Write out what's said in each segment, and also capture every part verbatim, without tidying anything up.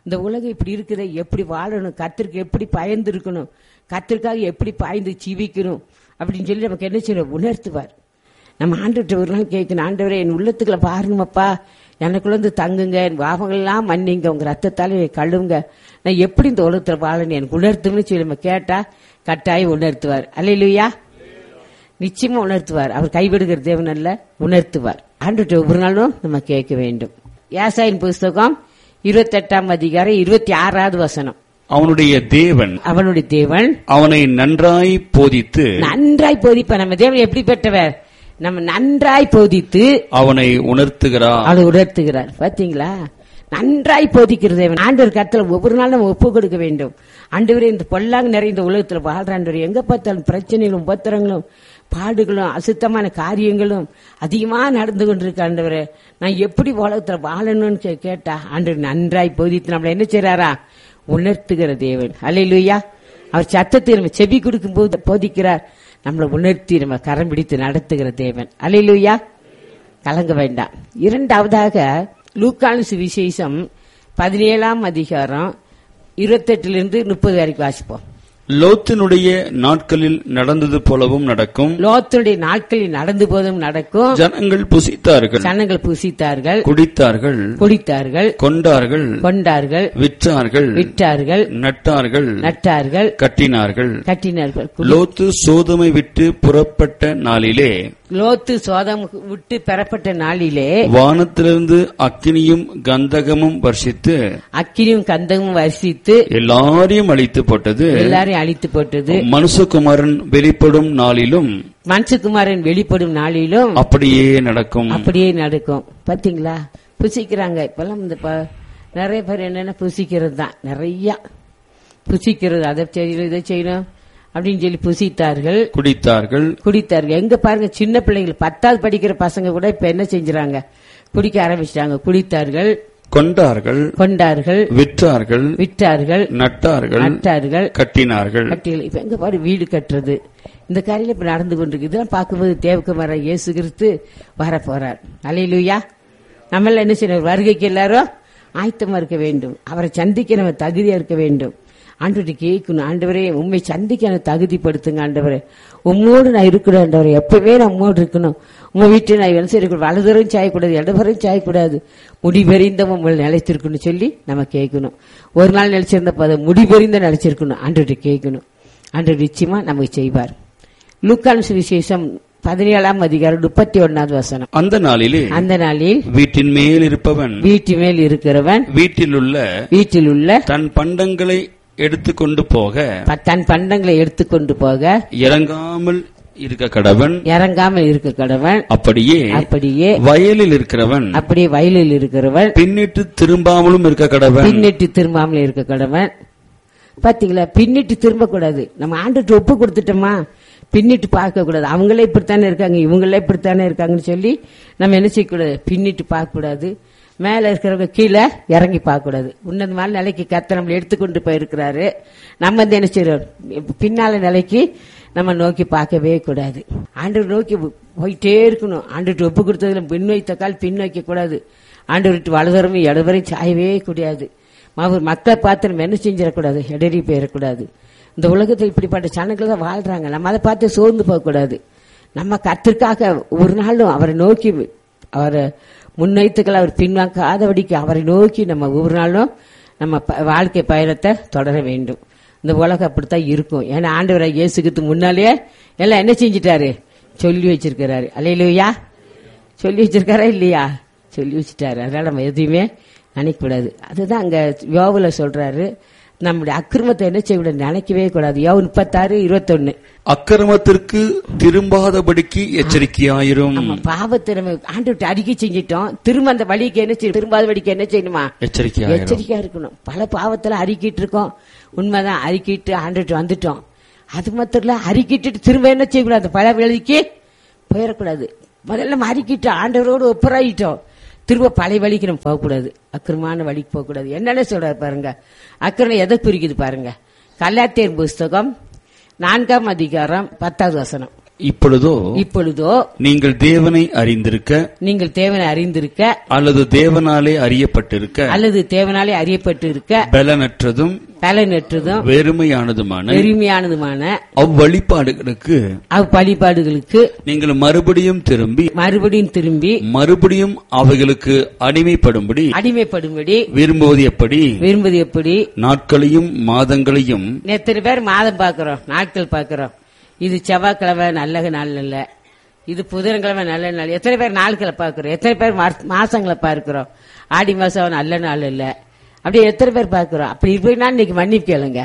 இந்த உலகம் இப்படி இருக்கிற எப்படி வாழணும், கர்த்தருக்கு எப்படி பயந்து இருக்கணும், கர்த்தருக்காக எப்படி பாய்ந்து ஜீவிக்கணும் அப்படின்னு சொல்லி நமக்கு என்ன செய்யணும் உணர்த்துவார். நம்ம ஆண்டவர்கிட்ட ஒரு நாள் கேட்கணும், ஆண்டவரே என் உள்ளத்துக்குள்ள பாருங்கப்பா, எனக்குள்ள இருந்து தங்குங்க, என் பாவங்கள்லாம் மன்னிங்க, உங்க ரத்தத்தால கழுவுங்க, நான் எப்படி இந்த உலகத்துல வாழணும் எனக்கு உணர்த்துன்னு சொல்லி நம்ம கேட்டா கட்டாயம் உணர்த்துவார். அல்லேலூயா. நிச்சயமா உணர்த்துவார். அவர் கைவிடுகிற தேவன் அல்ல, உணர்த்துவார். ஆண்டவர்கிட்ட ஒவ்வொரு நாளும் நம்ம கேட்க வேண்டும். ஏசாயின் புஸ்தகம் இருபத்தி எட்டாம் அதிகாரம் இருபத்தி ஆறாவது வசனம். அவனுடைய தேவன் அவனுடைய தேவன் அவனை நன்றாய் போதித்து நன்றாய் போதிப்பார். நம்ம தேவன் எப்படி பெற்றவர்? நம்ம நன்றாய் போதித்து அவனை உணர்த்துகிறார். அவனை உணர்த்துகிறார். பாத்தீங்களா, நன்றாய் போதிக்கிற தேவன். ஆண்டவர் கருத்துல ஒவ்வொரு நாளும் நம்ம ஒப்பு கொடுக்க வேண்டும். ஆண்டவரே, இந்த பொல்லாங்க நிறைந்த உலகத்துல வாழ்ற ஆண்டவர், எங்க பார்த்தாலும் பிரச்சனைகளும் உபத்திரங்களும் பாடுகளும் அசுத்தமான காரியங்களும் அதிகமா நடந்து கொண்டிருக்க ஆண்டவரே, நான் எப்படி உலகத்துல வாழணும்னு கேட்டா ஆண்டவர் நன்றாய் போதித்து நம்மள என்ன செய்றாரா? உணர்த்துகிற தேவன். அல்லேலூயா. அவர் சத்தத்தை நம்ம செவி கொடுக்கும் போது போதிக்கிறார், நம்மளை உணர்த்தி நம்ம கரம் பிடித்து நடத்துகிற தேவன். அல்லேலூயா. கலங்க வேண்டாம். இரண்டாவதாக லூக்கானு சுவிசேஷம் பதினேழாம் அதிகாரம் இருபத்தி எட்டுல இருந்து முப்பது வரைக்கும் வாசிப்போம். லோத்தினுடைய நாட்களில் நடந்தது போலவும் நடக்கும். லோத்தினுடைய நாட்களில் நடந்து போதும் நடக்கும். ஜனங்கள் புசித்தார்கள், ஜனங்கள் புசித்தார்கள், குடித்தார்கள், குடித்தார்கள், கொண்டார்கள், கொண்டார்கள், விற்றார்கள், விற்றார்கள், நட்டார்கள், நட்டார்கள், கட்டினார்கள். கட்டினார்கள். லோத்து சோதமை விட்டு புறப்பட்ட நாளிலே, லோத்து சோதம் விட்டு பெறப்பட்ட நாளிலே வானத்திலிருந்து அக்கினியும் கந்தகமும் வர்ஷித்து அக்கினியும் கந்தகமும் வர்ஷித்து எல்லாரையும் அழித்து போட்டது. எல்லாரையும் அழித்து போட்டது. மனுஷகுமாரன் வெளிப்படும் நாளிலும் மனுஷகுமாரன் வெளிப்படும் நாளிலும் அப்படியே நடக்கும். அப்படியே நடக்கும். பாத்தீங்களா, புசிக்கிறாங்க இப்பெல்லாம். இந்த நிறைய பேர் என்னன்னா புசிக்கிறது தான், நிறைய புசிக்கிறது, அதை செய்யணும் இதை செய்யணும் அப்படின்னு சொல்லி புசித்தார்கள், குடித்தார்கள், குடித்தார்கள். எங்க பாருங்க, சின்ன பிள்ளைகள் பத்தாவது படிக்கிற பசங்க கூட இப்ப என்ன செஞ்சாங்க? குடிக்க ஆரம்பிச்சிட்டாங்க. குடித்தார்கள், கொண்டார்கள், கொண்டார்கள், விற்றார்கள், விற்றார்கள், நட்டார்கள், நட்டார்கள், கட்டினார்கள். கட்டிகள். இப்ப எங்க பாரு வீடு கட்டுறது, இந்த காரியம் இப்ப நடந்து கொண்டிருக்கு. இதெல்லாம் பார்க்கும்போது தேவகுமார இயேசு கிறிஸ்து வர போறார். அல்லேலூயா. நம்ம என்ன செய்யணும்? வருகைக்கு எல்லாரும் ஆயத்தமா இருக்க வேண்டும். அவரை சந்திக்க நம்ம தகுதியா இருக்க வேண்டும். ஆண்டவரை கேட்கணும், ஆண்டவரே உண்மை சந்திக்க எனக்கு தகுதிப்படுத்துங்க ஆண்டவரே, உம்மோடு நான் இருக்கணும் ஆண்டவரே, எப்பவே நான் உம்மோடு இருக்கணும். உங்க வீட்டை நான் என்ன செய்யக்கூடாது, வலதுவரையும் சாயக்கூடாது, இடதுவரையும் சாயக்கூடாது, முடிவெறிந்த உங்களை நிலைத்திருக்கணும் சொல்லி நம்ம கேட்கணும். ஒரு நாள் நினைச்சிருந்த போது முடிவெறிந்த நினைச்சிருக்கணும். ஆண்டவரை கேட்கணும். ஆண்டவர் நிச்சயமா நமக்கு செய்வார். லூக்கான் சுவிசேஷம் பதினேழாம் அதிகாரம் முப்பத்தி ஒன்னாவது வசனம். அந்த நாளிலே அந்த நாளில் வீட்டின் மேல் இருப்பவன் வீட்டு மேல் இருக்கிறவன் வீட்டில் உள்ள வீட்டில் உள்ள தன் பண்டங்களை எடுத்துக்கொண்டு போக தன் பண்டங்களை எடுத்துக்கொண்டு போக இறங்காமல் இருக்க கடவன் இறங்காமல் இருக்க கடவன் அப்படியே அப்படியே வயலில் இருக்கிறவன் அப்படியே வயலில் இருக்கிறவன் பின்னிட்டு திரும்பாமலும் இருக்க கடவன் பின்னிட்டு திரும்பாமலும் இருக்க கடவன். பாத்தீங்களா, பின்னிட்டு திரும்ப கூடாது. நம்ம ஆண்டுட்டு ஒப்பு கொடுத்துட்டோமா, பின்னிட்டு பார்க்க கூடாது. அவங்களே இப்படித்தானே இருக்காங்க, இவங்களே இப்படித்தானே இருக்காங்கன்னு சொல்லி நம்ம என்ன செய்யக்கூடாது, பின்னிட்டு பார்க்க கூடாது. மேல இருக்கிறவங்க கீழே இறங்கி பார்க்க கூடாது. உன்னதமான நிலைக்கு கர்த்தர் நம்மளை எடுத்துக்கொண்டு போயிருக்கிறாரு. நம்ம வந்து என்ன செய்யறோம், பின்னால நிலைக்கு நம்ம நோக்கி பார்க்கவே கூடாது. ஆண்டவர் நோக்கி போயிட்டே இருக்கணும். ஆண்டுட்டு ஒப்பு கொடுத்ததுல பின் வைத்த கால் பின் வைக்க கூடாது. ஆண்டவர்கிட்ட வலதுவரையும் இடதுவரையும் சாயவே கூடாது. அவர் மக்களை பார்த்து நம்ம என்ன செஞ்சிடக்கூடாது, இடறி போயிடக்கூடாது. இந்த உலகத்தில் இப்படிப்பட்ட சனங்கள் தான் வாழ்றாங்க. நம்ம அதை பார்த்து சோர்ந்து போகக்கூடாது. நம்ம கர்த்தருக்காக ஒரு நாளும் அவரை நோக்கி அவரை முன்வைத்துக்கள் அவர் பின்வாங்காதபடிக்கு அவரை நோக்கி நம்ம ஒவ்வொரு நாளும் நம்ம வாழ்க்கை பயணத்தை தொடர வேண்டும். இந்த உலகம் அப்படித்தான் இருக்கும். ஏன்னா ஆண்டவரை இயேசுக்கு முன்னாலேயே எல்லாம் என்ன செஞ்சிட்டாரு, சொல்லி வச்சிருக்கிறாரு. அல்லேலூயா. சொல்லி வச்சிருக்காரா இல்லையா? சொல்லி வச்சுட்டாரு. அதனால நம்ம எதுவுமே நினைக்க கூடாது. அதுதான் அங்க யோவுல சொல்றாரு, நம்முடைய அக்கிரமத்தை என்ன செய்யக்கூடாது, நினைக்கவே கூடாது. யோவு முப்பத்தாறு இருபத்தி ஒன்னு. அக்கிரமத்திற்கு திரும்பாதபடிக்கு எச்சரிக்கையாயிரும். பாவத்தை நம்ம ஆண்டு அறிக்கை செஞ்சிட்டோம், திரும்ப அந்த வழிக்கு என்ன செய்யணும், திரும்பாதபடிக்கு என்ன செய்யணுமா, எச்சரிக்கையா இருக்கணும். பல பாவத்துல அறிக்கிட்டு இருக்கோம், உண்மைதான், அறிக்கிட்டு ஆண்டுட்டு வந்துட்டோம். அது மாத்திரம் இல்ல, அறிக்கிட்டு திரும்ப என்ன செய்யக்கூடாது, பல வழிக்கு போயிடக்கூடாது. முதல்ல நம்ம அறிக்கிட்டு ஆண்டவரோடு ஒப்பராயிட்டோம், திரும்ப பழைய வழிக்கு நம்ம போகக்கூடாது, அக்கிரமான வழிக்கு போகக்கூடாது. என்னென்ன சொல்றாரு பாருங்க, அக்கிரமம் எதை குறிக்குது பாருங்க. கலாத்தியர் புஸ்தகம் நான்காம் அதிகாரம் பத்தாவது வசனம். இப்பொழுதோ இப்பொழுதோ நீங்கள் தேவனை அறிந்திருக்க, நீங்கள் தேவனை அறிந்திருக்க, அல்லது தேவனாலே அறியப்பட்டிருக்க, அல்லது தேவனாலே அறியப்பட்டு இருக்க, பலனற்றதும் பலனற்றதும் வெறுமையானதுமான பெருமையானதுமான அவ்வழிபாடுகளுக்கு அவ் வழிபாடுகளுக்கு நீங்கள் மறுபடியும் திரும்பி மறுபடியும் திரும்பி மறுபடியும் அவைகளுக்கு அடிமைப்படும்படி அடிமைப்படும்படி விரும்புவது எப்படி? விரும்புவது எப்படி? நாட்களையும் மாதங்களையும். எத்தனை பேர் மாதம் பாக்கிறோம், நாட்கள் பாக்கிறோம். இது செவ்வாய்க்கிழமை நல்ல நாள் இல்ல, இது புதன்கிழமை நல்ல நாள். எத்தனை பேர் நாட்களை பாக்கிறோம், எத்தனை பேர் மாசங்களை பார்க்கிறோம். ஆடி மாசம் நல்ல நாள் இல்ல, அப்படி எத்தனை பேர் பாக்கிறோம். அப்படி இருப்பா இன்னைக்கு மன்னிப்பு கேளுங்க.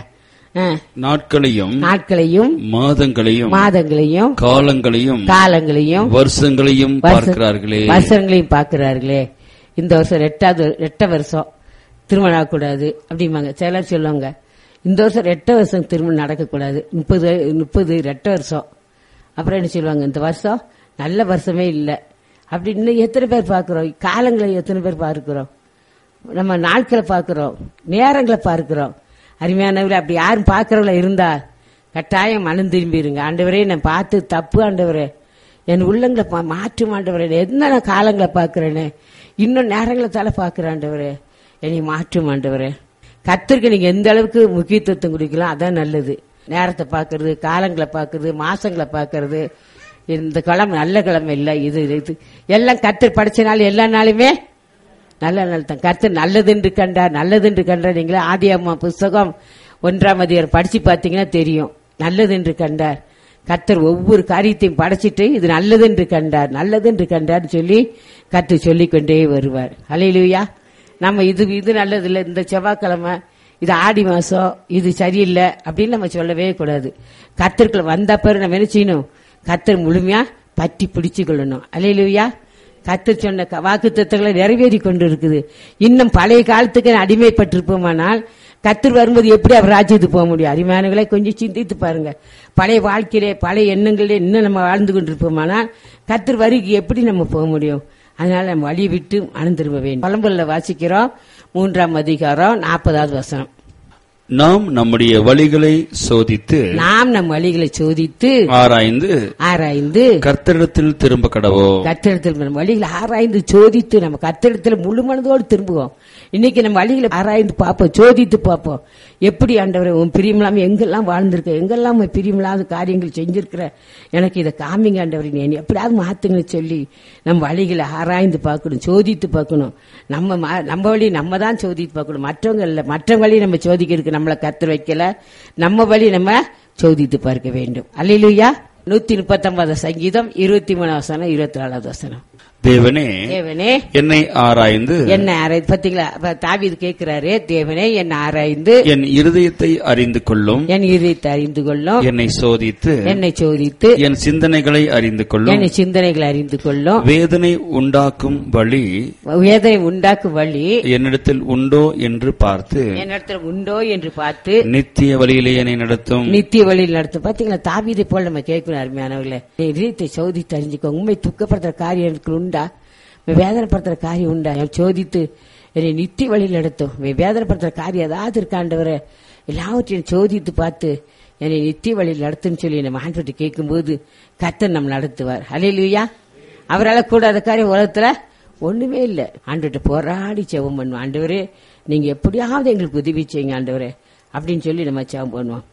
நாட்களையும் நாட்களையும் மாதங்களையும் மாதங்களையும் காலங்களையும் காலங்களையும் வருஷங்களையும் பார்க்கிறார்களே வருஷங்களையும் பார்க்கிறார்களே. இந்த வருஷம் ரெட்டாவது ரெட்ட வருஷம் திருமணம் ஆகக்கூடாது அப்படிம்பாங்க சிலர் சொல்லுவாங்க. இந்த வருஷம் ரெட்ட வருஷம் திருமணம் நடக்கக்கூடாது, முப்பது முப்பது ரெட்ட வருஷம். அப்புறம் என்ன சொல்லுவாங்க, இந்த வருஷம் நல்ல வருஷமே இல்லை அப்படின்னு. எத்தனை பேர் பார்க்கிறோம், காலங்களை எத்தனை பேர் பார்க்கிறோம், நம்ம நாட்களை பார்க்கிறோம், நேரங்களை பார்க்கிறோம். அருமையானவர்களே, அப்படி யாரும் பார்க்கறவங்கள இருந்தா கட்டாயம் மனம் திரும்பிடுங்க. ஆண்டவரே, நான் பார்த்து தப்பு ஆண்டவரே, என் உள்ளங்களை மாற்றும் ஆண்டவரே, என்ன நான் காலங்களை பார்க்கிறேனே, இன்னும் நேரங்களை தலை பார்க்கிறேன் ஆண்டவரே, என்னை மாற்றும் ஆண்டவரே. கர்த்தருக்கு நீங்க எந்த அளவுக்கு முக்கியத்துவம் கொடுக்கலாம் அதான் நல்லது. நேரத்தை பார்க்கறது, காலங்களை பார்க்கறது, மாசங்களை பார்க்கறது. இந்த கிழமை நல்ல கிழமை இல்லை, இது இது எல்லாம் கர்த்தர் படைச்சனால எல்லா நாளுமே நல்ல நாள் தான். கர்த்தர் நல்லது என்று கண்டார், நல்லது என்று கண்டார். நீங்களே ஆதியாகம புஸ்தகம் ஒன்றாம் அதிகாரம் படிச்சு பார்த்தீங்கன்னா தெரியும். நல்லது என்று கண்டார். கர்த்தர் ஒவ்வொரு காரியத்தையும் படைச்சிட்டு இது நல்லது என்று கண்டார், நல்லது என்று கண்டார் சொல்லி கர்த்தர் சொல்லிக் கொண்டே வருவார். அல்லேலூயா. நம்ம இது இது நல்லது இல்லை, இந்த செவ்வாய்க்கிழமை இது ஆடி மாசம் இது சரியில்லை அப்படின்னு நம்ம சொல்லவே கூடாது. கர்த்தர்களை வந்த பிறகு நம்ம என்ன செய்யணும், கர்த்தர் முழுமையா பற்றி பிடிச்சு கொள்ளணும். அல்லேலூயா. கர்த்தர் சொன்ன வாக்கு தத்தங்களை நிறைவேறி கொண்டு இருக்குது. இன்னும் பழைய காலத்துக்கு அடிமைப்பட்டிருப்போமானால் கர்த்தர் வரும்போது எப்படி அவர் ராஜ்யத்துக்கு போக முடியும்? அருமையானவர்களை கொஞ்சம் சிந்தித்து பாருங்க. பழைய வாழ்க்கையிலே பழைய எண்ணங்களே இன்னும் நம்ம வாழ்ந்து கொண்டிருப்போமானால் கர்த்தர் வருகை எப்படி நம்ம போக முடியும்? அதனால நம்ம வழி விட்டு மனம் திரும்ப வேண்டும். பழம்பொருளை வாசிக்கிறோம், மூன்றாம் அதிகாரம் நாற்பதாவது வசனம். நாம் நம்முடைய வழிகளை சோதித்து நாம் நம் வழிகளை சோதித்து ஆராய்ந்து ஆராய்ந்து கர்த்தரிடத்தில் திரும்ப கடவோம். கர்த்தரிடத்தில் நம்ம வழிகளை ஆராய்ந்து சோதித்து நம்ம கர்த்தரிடத்தில் முழு மனதோடு திரும்புவோம். இன்னைக்கு நம்ம வழிகளை ஆராய்ந்து பார்ப்போம், சோதித்து பார்ப்போம். எப்படி ஆண்டவரே உன் பிரியமில்லாம எங்கெல்லாம் வாழ்ந்திருக்க, எங்கெல்லாம் பிரியமில்லாத காரியங்கள் செஞ்சிருக்கிற, எனக்கு இதை காமிங்க ஆண்டவரே, நீ எப்படியாவது மாத்துங்க சொல்லி நம்ம வழிகளை ஆராய்ந்து பார்க்கணும், சோதித்து பார்க்கணும். நம்ம நம்ம வழி நம்ம தான் சோதித்து பார்க்கணும், மற்றவங்க இல்ல. மற்ற வழி நம்ம சோதிக்கிறதுக்கு நம்மளை கத்து வைக்கல, நம்ம வழி நம்ம சோதித்து பார்க்க வேண்டும். அல்லேலூயா. நூத்தி முப்பத்தி ஒன்பது சங்கீதம் இருபத்தி மூணாவது வசனம், இருபத்தி நாலாவது வசனம். தேவனே தேவனே என்னை ஆராய்ந்து என்ன ஆராய்ந்து. பாத்தீங்களா, தாவீது கேட்கிறாரு, தேவனே என்ன ஆராய்ந்து என் இருதயத்தை அறிந்து கொள்ளும், என் இருதயத்தை அறிந்து கொள்ளும், என்னை சோதித்து என்னை சோதித்து என் சிந்தனைகளை அறிந்து கொள்ளும், என்னை சிந்தனைகளை அறிந்து கொள்ளும். வேதனை உண்டாக்கும் வழி வேதனை உண்டாக்கும் வழி என்னிடத்தில் உண்டோ என்று பார்த்து என்னிடத்தில் உண்டோ என்று பார்த்து நித்திய வழியிலே என்னை நடத்தும். நித்திய வழியில் நடத்தும். பாத்தீங்களா, தாவீதை போல நம்ம கேட்கணும். அருமையானவர்களே, இதயத்தை சோதித்து அறிஞ்சுக்கோங்க. உண்மை துக்கப்படுத்துற காரியம் உண்டா, வேதனைப்படுத்துற காரியம் உண்டா, சோதித்து என்னை நித்திய வழியில் நடத்தும். வேதனைப்படுத்துற காரியம் ஏதாவது இருக்காண்டவரை எல்லாவற்றையும் சோதித்து பார்த்து என்னை நித்திய வழியில் நடத்துன்னு சொல்லி நம்ம ஆண்டவர்கிட்ட கேட்கும்போது கர்த்தர் நம்ம நடத்துவார். அல்லேலூயா. அவரால் கூடாத காரியம் உலகத்துல ஒண்ணுமே இல்லை. ஆண்டவர்கிட்ட போராடி ஜெபம் பண்ணுவோம். ஆண்டவரே, நீங்க எப்படியாவது எங்களுக்கு உதவி செய்யுங்க ஆண்டவரே அப்படின்னு சொல்லி நம்ம ஜெபம் பண்ணுவோம்.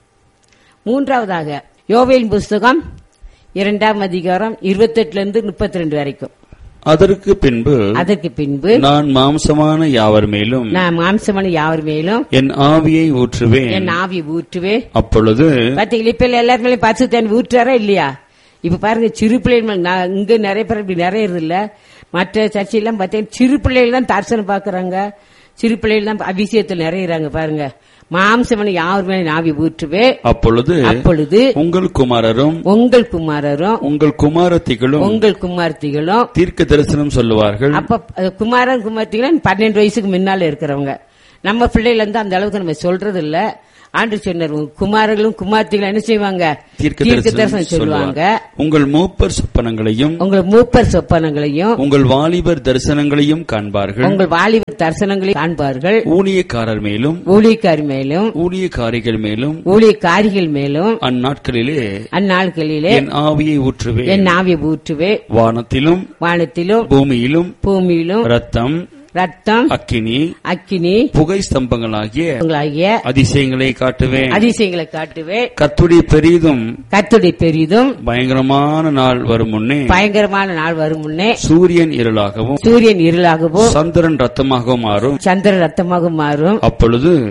மூன்றாவதாக யோவேல் புஸ்தகம் இரண்டாம் அதிகாரம் இருபத்தி எட்டுல இருந்து முப்பத்தி ரெண்டு வரைக்கும். அதற்கு பின்பு அதற்கு பின்பு நான் மாம்சமான யாவர் மேலும் நான் மாம்சமான யாவர் மேலும் என் ஆவியை ஊற்றுவேன், என் ஆவியை ஊற்றுவேன். அப்பொழுது பாத்தீங்களா, இப்ப எல்லாரும் மேலும் பரிசுத்தன் ஊற்றுறாரா இல்லையா? இப்ப பாருங்க, சிறு பிள்ளைகள் இங்க நிறைய பேர் இப்படி நிறைய இல்ல. மற்ற சர்ச்சையெல்லாம் பாத்தீங்கன்னா சிறு பிள்ளைகள் தான் தரிசனம் பாக்குறாங்க, சிறு பிள்ளைகள் தான் அபிஷேகத்தில் நிறையறாங்க. பாருங்க, மாம்சமனை யார் மேலே ஆவி ஊற்றுவே, அப்பொழுது அப்பொழுது உங்கள் குமாரரும் உங்கள் குமாரரும் உங்கள் குமாரத்திகளும் உங்கள் குமாரத்திகளும் தீர்க்க தரிசனம் சொல்லுவார்கள். அப்ப குமாரன் குமாரத்திகளும் பன்னெண்டு வயசுக்கு முன்னால இருக்கிறவங்க. நம்ம பிள்ளைகள் வந்து அந்த அளவுக்கு நம்ம சொல்றது இல்ல. ஆண்டு சொன்னார், உங்க குமாரர்களும் குமார்த்திகளும் என்ன செய்வாங்க? தீர்க்க தீர்க்க தரிசனம் தரிசனம் சொல்லுவாங்க. உங்கள் மூப்பர் சொப்பனங்களையும் உங்கள் மூப்பர் சொப்பனங்களையும் உங்கள் வாலிபர் தரிசனங்களையும் காண்பார்கள். உங்கள் வாலிபர் தரிசனங்களையும் காண்பார்கள். ஊழியக்காரர் மேலும் ஊழியக்காரி மேலும் ஊழியக்காரிகள் மேலும் ஊழியக்காரிகள் மேலும் அந்நாட்களிலே அந்நாட்களிலே என் ஆவியை ஊற்றுவேன். என் ஆவியை ஊற்றுவே. வானத்திலும் வானத்திலும் பூமியிலும் பூமியிலும் ரத்தம் ரத்தம் அக்கினி அக்கினி புகை ஸ்தம்பங்களாகிய உங்களாகிய அதிசயங்களை காட்டுவேன். அதிசயங்களை காட்டுவே. கர்த்தருடைய பெரிதும் கர்த்தருடைய பெரிதும் பயங்கரமான நாள் வரும் முன்னே பயங்கரமான நாள் வரும் முன்னே சூரியன் இருளாகவும் சூரியன் இருளாகவும் சந்திரன் ரத்தமாகவும் மாறும். சந்திரன் ரத்தமாக மாறும். அப்பொழுது